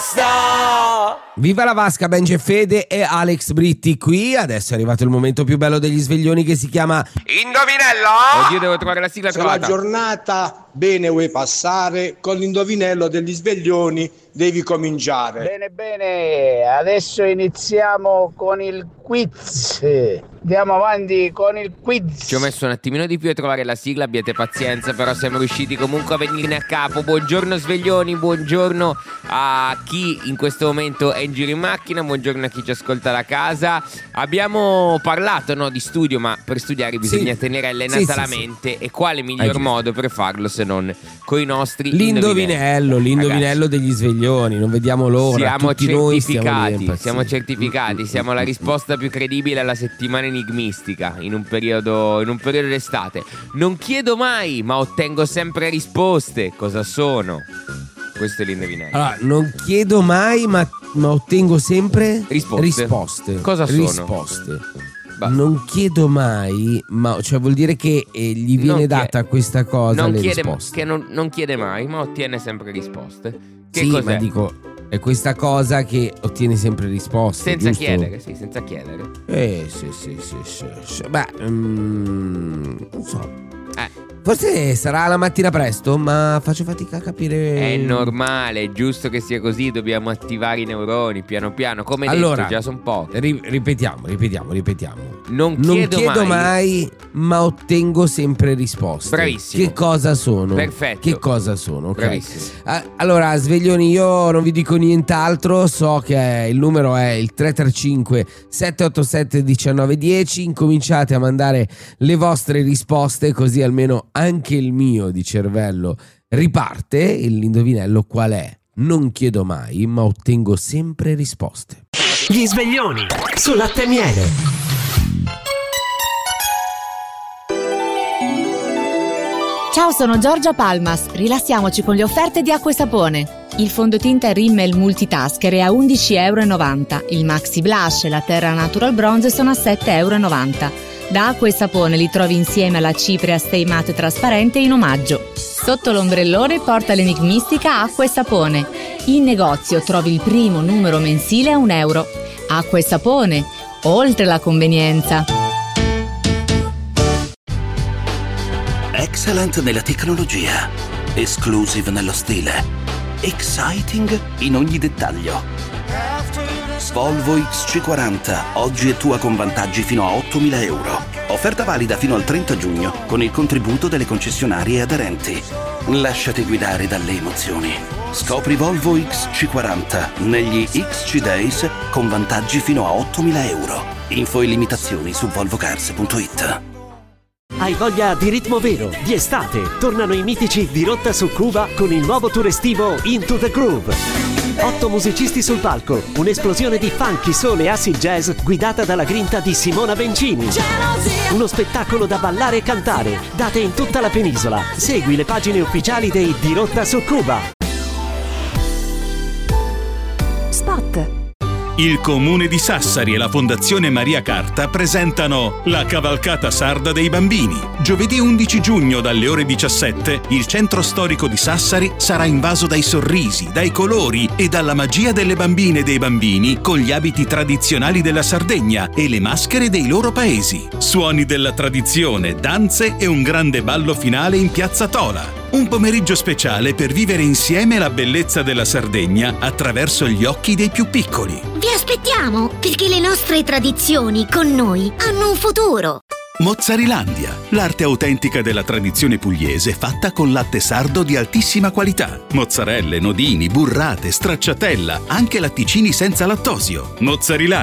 basta. Viva la Vasca, Benji e Fede e Alex Britti qui. Adesso è arrivato il momento più bello degli sveglioni, che si chiama Indovinello. Oddio, devo trovare la sigla Se la trovata. giornata bene vuoi passare, con l'indovinello degli sveglioni devi cominciare. Bene, adesso iniziamo con il quiz. Andiamo avanti con il quiz. Ci ho messo un attimino di più a trovare la sigla, abbiate pazienza, però siamo riusciti comunque a venirne a capo. Buongiorno sveglioni, buongiorno a chi in questo momento è in giro in macchina, buongiorno a chi ci ascolta da casa. Abbiamo parlato di studio, ma per studiare bisogna tenere allenata la mente. E quale miglior modo per farlo se non con i nostri l'indovinello degli sveglioni. Non vediamo l'ora. Siamo tutti certificati, noi siamo certificati, siamo la risposta più credibile alla settimana enigmistica in un periodo d'estate. Non chiedo mai, ma ottengo sempre risposte. Cosa sono? Questo è l'indovinello. Allora, non chiedo mai, ma ottengo sempre risposte. Cosa sono? Risposte. Non chiedo mai, ma cioè vuol dire che gli viene data questa cosa le risposte. Che non chiede mai, ma ottiene sempre risposte. Che sì, cos'è? ma dico, è questa cosa che ottiene sempre risposte. Senza giusto? chiedere, sì, senza chiedere. Sì. Beh, non so. Forse sarà la mattina presto, ma faccio fatica a capire. È normale, è giusto che sia così, dobbiamo attivare i neuroni piano piano. Come allora, detto, già sono pochi. Ripetiamo. Non chiedo mai, ma ottengo sempre risposte. Bravissimo. Che cosa sono? Perfetto. Che cosa sono? Ok. Bravissimo. Allora, sveglioni, io non vi dico nient'altro. So che il numero è il 335 787 1910. Incominciate a mandare le vostre risposte, così almeno anche il mio di cervello riparte. L'indovinello qual è? Non chiedo mai, ma ottengo sempre risposte. Gli sveglioni su Latte e Miele. Ciao, sono Giorgia Palmas. Rilassiamoci con le offerte di Acqua e Sapone. Il fondotinta Rimmel Multitasker è a €11,90. Il Maxi Blush e la Terra Natural Bronze sono a €7,90. Da Acqua e Sapone li trovi insieme alla cipria Stay Matte trasparente in omaggio. Sotto l'ombrellone porta l'enigmistica Acqua e Sapone. In negozio trovi il primo numero mensile a €1. Acqua e Sapone, oltre la convenienza. Excellent nella tecnologia, exclusive nello stile, exciting in ogni dettaglio. Volvo XC40, oggi è tua con vantaggi fino a €8.000. Offerta valida fino al 30 giugno con il contributo delle concessionarie aderenti. Lasciati guidare dalle emozioni. Scopri Volvo XC40 negli XC Days con vantaggi fino a €8.000. Info e limitazioni su volvocars.it. Hai voglia di ritmo vero, di estate? Tornano i mitici di Rotta su Cuba con il nuovo tour estivo Into the Groove. 8 musicisti sul palco, un'esplosione di funky, soul e acid jazz guidata dalla grinta di Simona Bencini. Uno spettacolo da ballare e cantare, date in tutta la penisola. Segui le pagine ufficiali dei Di Rotta su Cuba. Spot. Il Comune di Sassari e la Fondazione Maria Carta presentano la Cavalcata Sarda dei Bambini. Giovedì 11 giugno dalle ore 17 il centro storico di Sassari sarà invaso dai sorrisi, dai colori e dalla magia delle bambine e dei bambini con gli abiti tradizionali della Sardegna e le maschere dei loro paesi. Suoni della tradizione, danze e un grande ballo finale in Piazza Tola. Un pomeriggio speciale per vivere insieme la bellezza della Sardegna attraverso gli occhi dei più piccoli. Vi aspettiamo, perché le nostre tradizioni con noi hanno un futuro. Mozzarilandia, l'arte autentica della tradizione pugliese fatta con latte sardo di altissima qualità. Mozzarelle, nodini, burrate, stracciatella, anche latticini senza lattosio. Mozzarilandia.